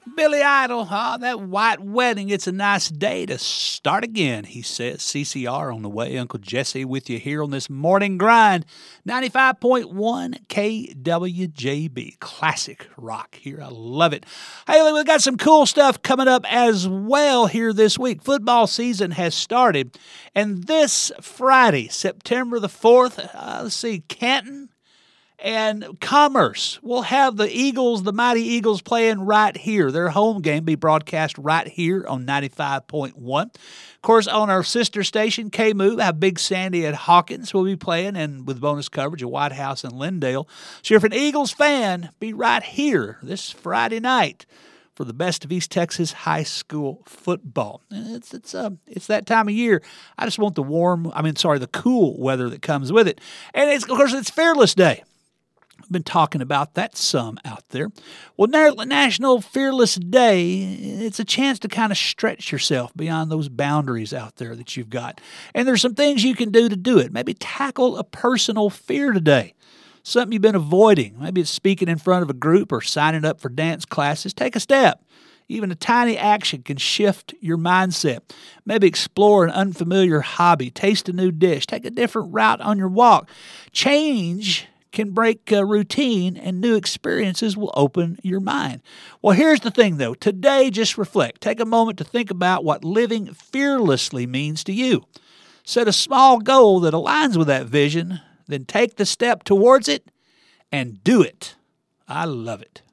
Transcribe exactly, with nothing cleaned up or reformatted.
Billy Idol, ah, that white wedding. It's a nice day to start again, he says. C C R on the way. Uncle Jesse with you here on this morning grind. ninety-five point one K W J B. Classic rock here. I love it. Hey, we've got some cool stuff coming up as well here this week. Football season has started. And this Friday, September the fourth, uh, let's see, Canton and Commerce will have the Eagles, the Mighty Eagles, playing right here. Their home game be broadcast right here on ninety-five point one. Of course, on our sister station, K-Move, have Big Sandy at Hawkins will be playing, and with bonus coverage at White House and Lindale. So if you're an Eagles fan, be right here this Friday night for the best of East Texas high school football. It's it's uh, it's that time of year. I just want the warm, I mean, sorry, the cool weather that comes with it. And, it's, of course, it's Fearless Day. Been talking about that some out there. Well, National Fearless Day, it's a chance to kind of stretch yourself beyond those boundaries out there that you've got. And there's some things you can do to do it. Maybe tackle a personal fear today. Something you've been avoiding. Maybe it's speaking in front of a group or signing up for dance classes. Take a step. Even a tiny action can shift your mindset. Maybe explore an unfamiliar hobby. Taste a new dish. Take a different route on your walk. Change can break a routine, and new experiences will open your mind. Well, here's the thing, though. Today, just reflect. Take a moment to think about what living fearlessly means to you. Set a small goal that aligns with that vision, then take the step towards it and do it. I love it.